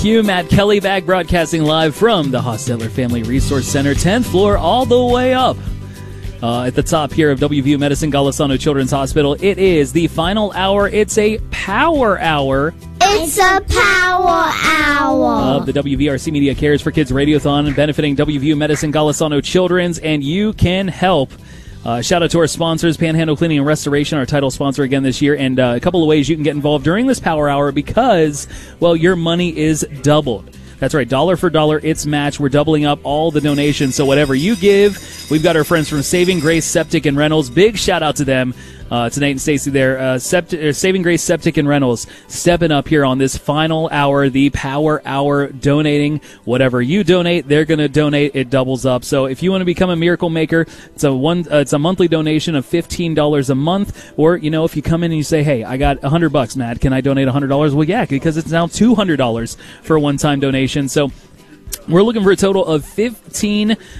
You, Matt Kelly, back broadcasting live from the Hostetler Family Resource Center, 10th floor, all the way up at the top here of WVU Medicine Golisano Children's Hospital. It is the final hour. It's a power hour. It's a power hour of the WVRC Media Cares for Kids Radiothon, benefiting WVU Medicine Golisano Children's, and you can help. Shout out to our sponsors, Panhandle Cleaning and Restoration, our title sponsor again this year, and a couple of ways you can get involved during this power hour because, well, your money is doubled. That's right, dollar for dollar, it's matched. We're doubling up all the donations, so whatever you give, we've got our friends from Saving Grace Septic and Rentals. Big shout out to them. To Nate and Stacy there. Saving Grace Septic and Rentals stepping up here on this final hour, the power hour, donating. Whatever you donate, they're going to donate. It doubles up. So if you want to become a miracle maker, it's a monthly donation of $15 a month. Or, you know, if you come in and you say, hey, I got $100, Matt, can I donate $100? Well, yeah, because it's now $200 for a one-time donation. So we're looking for a total of 15